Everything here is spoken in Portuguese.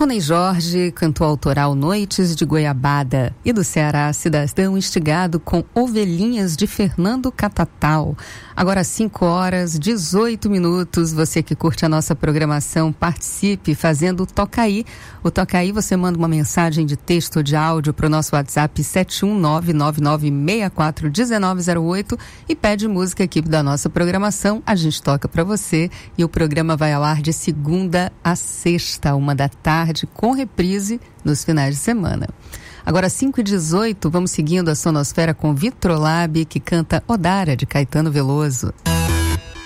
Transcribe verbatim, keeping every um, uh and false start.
Rony Jorge cantou autoral Noites de Goiabada, e do Ceará, Cidadão Instigado com Ovelhinhas de Fernando Catatal. Agora cinco horas, dezoito minutos. Você que curte a nossa programação, participe fazendo o Toca Aí. O Toca Aí, você manda uma mensagem de texto ou de áudio para o nosso WhatsApp sete um nove nove nove seis quatro um nove zero oito e pede música aqui da nossa programação. A gente toca para você e o programa vai ao ar de segunda a sexta, uma da tarde, com reprise nos finais de semana. Agora cinco e dezoito, vamos seguindo a sonosfera com Vitrolab, que canta Odara, de Caetano Veloso.